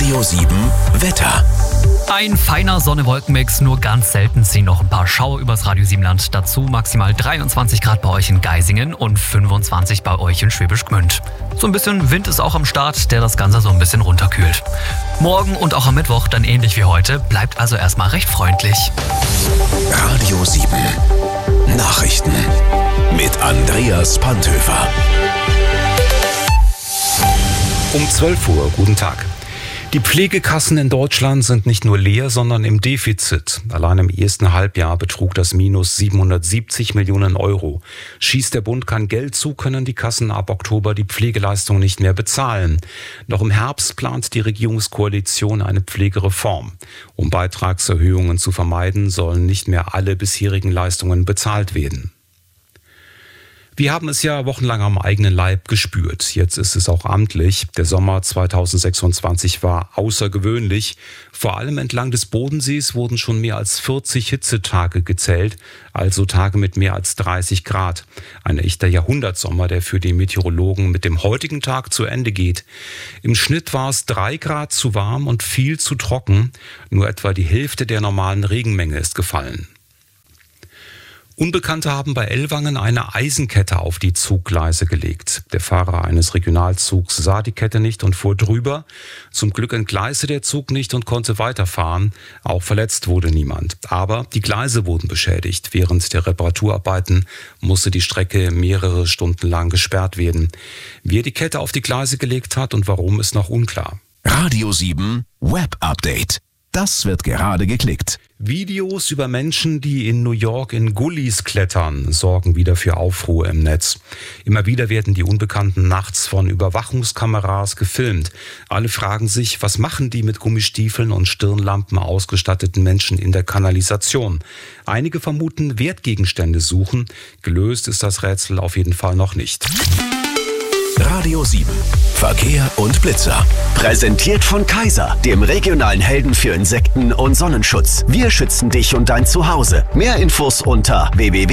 Radio 7 Wetter. Ein feiner Sonne-Wolken-Mix, nur ganz selten ziehen noch ein paar Schauer übers Radio 7 Land. Dazu maximal 23 Grad bei euch in Geisingen und 25 bei euch in Schwäbisch Gmünd. So ein bisschen Wind ist auch am Start, der das Ganze so ein bisschen runterkühlt. Morgen und auch am Mittwoch dann ähnlich wie heute, bleibt also erstmal recht freundlich. Radio 7 Nachrichten mit Andreas Panthöfer. Um 12 Uhr, guten Tag. Die Pflegekassen in Deutschland sind nicht nur leer, sondern im Defizit. Allein im ersten Halbjahr betrug das Minus 770 Millionen Euro. Schießt der Bund kein Geld zu, können die Kassen ab Oktober die Pflegeleistung nicht mehr bezahlen. Noch im Herbst plant die Regierungskoalition eine Pflegereform. Um Beitragserhöhungen zu vermeiden, sollen nicht mehr alle bisherigen Leistungen bezahlt werden. Wir haben es ja wochenlang am eigenen Leib gespürt. Jetzt ist es auch amtlich. Der Sommer 2026 war außergewöhnlich. Vor allem entlang des Bodensees wurden schon mehr als 40 Hitzetage gezählt, also Tage mit mehr als 30 Grad. Ein echter Jahrhundertsommer, der für die Meteorologen mit dem heutigen Tag zu Ende geht. Im Schnitt war es 3 Grad zu warm und viel zu trocken. Nur etwa die Hälfte der normalen Regenmenge ist gefallen. Unbekannte haben bei Ellwangen eine Eisenkette auf die Zuggleise gelegt. Der Fahrer eines Regionalzugs sah die Kette nicht und fuhr drüber. Zum Glück entgleiste der Zug nicht und konnte weiterfahren. Auch verletzt wurde niemand. Aber die Gleise wurden beschädigt. Während der Reparaturarbeiten musste die Strecke mehrere Stunden lang gesperrt werden. Wer die Kette auf die Gleise gelegt hat und warum, ist noch unklar. Radio 7 Web Update. Das wird gerade geklickt. Videos über Menschen, die in New York in Gullis klettern, sorgen wieder für Aufruhr im Netz. Immer wieder werden die Unbekannten nachts von Überwachungskameras gefilmt. Alle fragen sich, was machen die mit Gummistiefeln und Stirnlampen ausgestatteten Menschen in der Kanalisation? Einige vermuten Wertgegenstände suchen. Gelöst ist das Rätsel auf jeden Fall noch nicht. Radio 7 Verkehr und Blitzer. Präsentiert von Kaiser, dem regionalen Helden für Insekten- und Sonnenschutz. Wir schützen dich und dein Zuhause. Mehr Infos unter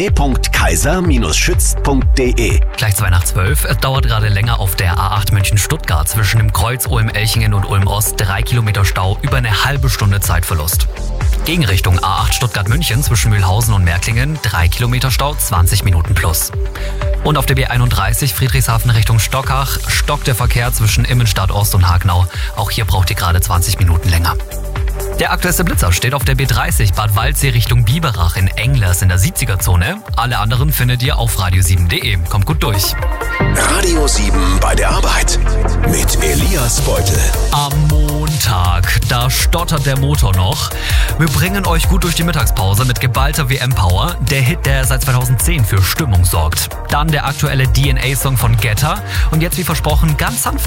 www.kaiser-schützt.de. Gleich 2:12. Es dauert gerade länger auf der A8 München-Stuttgart zwischen dem Kreuz Ulm-Elchingen und Ulm-Ost. 3 Kilometer Stau, über eine halbe Stunde Zeitverlust. Gegenrichtung A8 Stuttgart-München zwischen Mühlhausen und Märklingen. 3 Kilometer Stau, 20 Minuten plus. Und auf der B31 Friedrichshafen Richtung Stockach stockt der Verkehr zwischen Immenstadt Ost und Hagenau. Auch hier braucht ihr gerade 20 Minuten länger. Der aktuellste Blitzer steht auf der B30 Bad Waldsee Richtung Biberach in Englers in der 70er-Zone. Alle anderen findet ihr auf radio7.de. Kommt gut durch. Radio 7 bei der Arbeit mit Elias Beutel. Am Montag, da stottert der Motor noch. Wir bringen euch gut durch die Mittagspause mit geballter WM-Power. Der Hit, der seit 2010 für Stimmung sorgt. Dann der aktuelle DNA-Song von Getter. Und jetzt wie versprochen ganz sanft